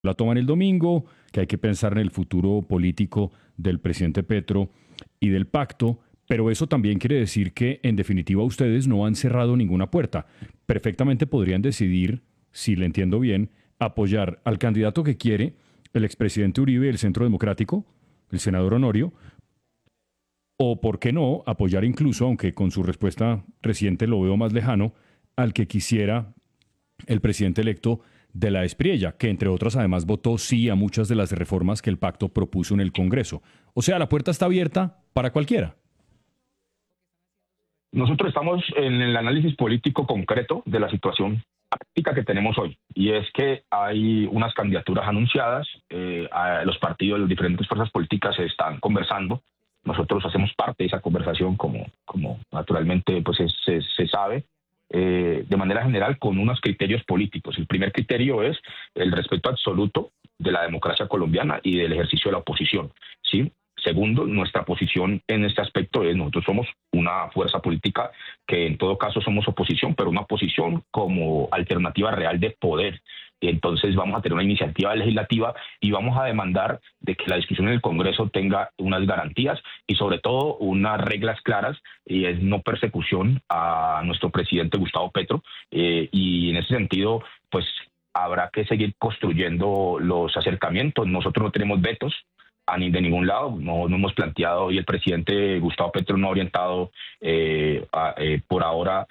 la toman el domingo, que hay que pensar en el futuro político del presidente Petro y del pacto, pero eso también quiere decir que en definitiva ustedes no han cerrado ninguna puerta. Perfectamente podrían decidir, si le entiendo bien, apoyar al candidato que quiere el expresidente Uribe del Centro Democrático, el senador Honorio, o por qué no apoyar incluso, aunque con su respuesta reciente lo veo más lejano, al que quisiera el presidente electo de la Espriella, que entre otras además votó sí a muchas de las reformas que el pacto propuso en el Congreso. O sea, la puerta está abierta para cualquiera. Nosotros estamos en el análisis político concreto de la situación práctica que tenemos hoy, y es que hay unas candidaturas anunciadas, los partidos, las diferentes fuerzas políticas se están conversando. Nosotros hacemos parte de esa conversación, como naturalmente pues se sabe, de manera general con unos criterios políticos. El primer criterio es el respeto absoluto de la democracia colombiana y del ejercicio de la oposición, ¿sí? Segundo, nuestra posición en este aspecto es: nosotros somos una fuerza política que en todo caso somos oposición, pero una oposición como alternativa real de poder. Y entonces vamos a tener una iniciativa legislativa y vamos a demandar de que la discusión en el Congreso tenga unas garantías y sobre todo unas reglas claras, y es no persecución a nuestro presidente Gustavo Petro. Y en ese sentido, pues habrá que seguir construyendo los acercamientos. Nosotros no tenemos vetos de ningún lado, no hemos planteado, y el presidente Gustavo Petro no ha orientado por ahora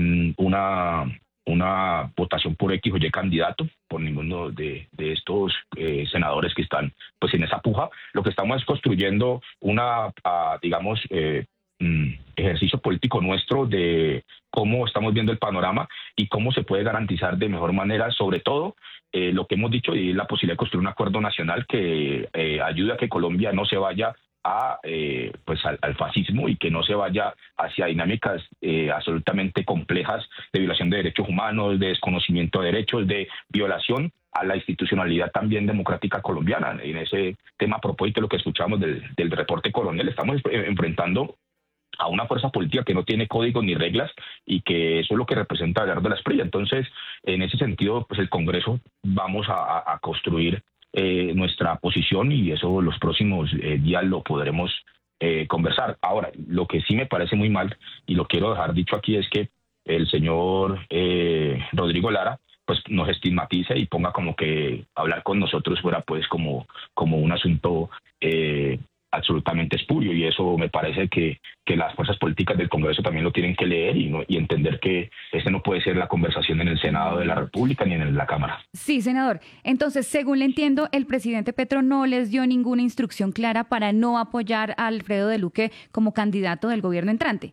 una votación por X o Y candidato, por ninguno de estos senadores que están pues en esa puja. Lo que estamos es construyendo digamos, ejercicio político nuestro de cómo estamos viendo el panorama y cómo se puede garantizar de mejor manera, sobre todo, lo que hemos dicho, y la posibilidad de construir un acuerdo nacional que ayude a que Colombia no se vaya al fascismo y que no se vaya hacia dinámicas absolutamente complejas de violación de derechos humanos, de desconocimiento de derechos, de violación a la institucionalidad también democrática colombiana. En ese tema, a propósito de lo que escuchamos del reporte Coronel, estamos enfrentando a una fuerza política que no tiene códigos ni reglas, y que eso es lo que representa Abelardo Espriella. Entonces, en ese sentido, pues el Congreso vamos a construir nuestra posición, y eso los próximos días lo podremos conversar. Ahora, lo que sí me parece muy mal, y lo quiero dejar dicho aquí, es que el señor Rodrigo Lara pues nos estigmatice y ponga como que hablar con nosotros fuera pues como un asunto absolutamente espurio, y eso me parece que las fuerzas políticas del Congreso también lo tienen que leer y entender que ese no puede ser la conversación en el Senado de la República ni en la Cámara. Sí, senador. Entonces, según le entiendo, el presidente Petro no les dio ninguna instrucción clara para no apoyar a Alfredo de Luque como candidato del gobierno entrante.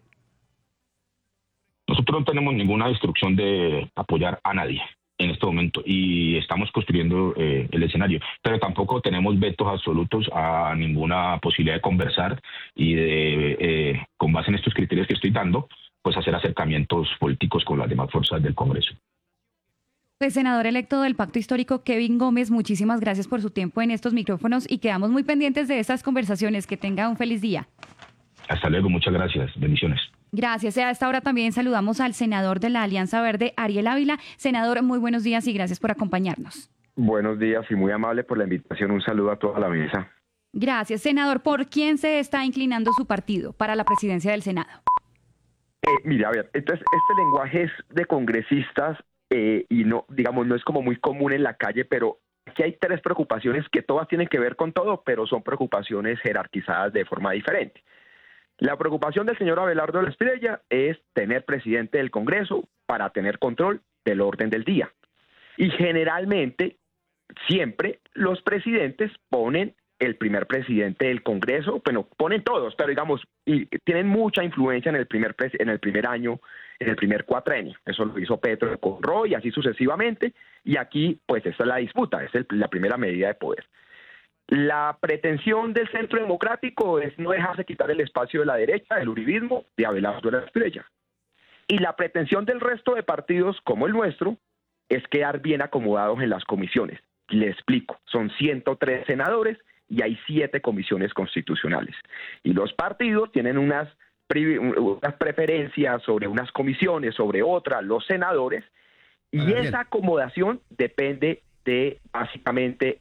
Nosotros no tenemos ninguna instrucción de apoyar a nadie en este momento, y estamos construyendo el escenario, pero tampoco tenemos vetos absolutos a ninguna posibilidad de conversar y de, con base en estos criterios que estoy dando, pues hacer acercamientos políticos con las demás fuerzas del Congreso. Pues, senador electo del Pacto Histórico, Kevin Gómez, muchísimas gracias por su tiempo en estos micrófonos y quedamos muy pendientes de estas conversaciones. Que tenga un feliz día. Hasta luego, muchas gracias. Bendiciones. Gracias. A esta hora también saludamos al senador de la Alianza Verde, Ariel Ávila. Senador, muy buenos días y gracias por acompañarnos. Buenos días y muy amable por la invitación. Un saludo a toda la mesa. Gracias, senador. ¿Por quién se está inclinando su partido para la presidencia del Senado? Mira, a ver, entonces este lenguaje es de congresistas y no, digamos, no es como muy común en la calle, pero aquí hay tres preocupaciones que todas tienen que ver con todo, pero son preocupaciones jerarquizadas de forma diferente. La preocupación del señor Abelardo Espriella es tener presidente del Congreso para tener control del orden del día. Y generalmente, siempre los presidentes ponen el primer presidente del Congreso, bueno, ponen todos, pero digamos, y tienen mucha influencia en el primer año, en el primer cuatrenio. Eso lo hizo Petro con Roy y así sucesivamente. Y aquí, pues, esta es la disputa, es la primera medida de poder. La pretensión del Centro Democrático es no dejarse quitar el espacio de la derecha, del uribismo, de Abelardo Espriella. Y la pretensión del resto de partidos, como el nuestro, es quedar bien acomodados en las comisiones. Le explico, son 103 senadores y hay 7 comisiones constitucionales. Y los partidos tienen unas preferencias sobre unas comisiones, sobre otras, los senadores, y esa acomodación depende de básicamente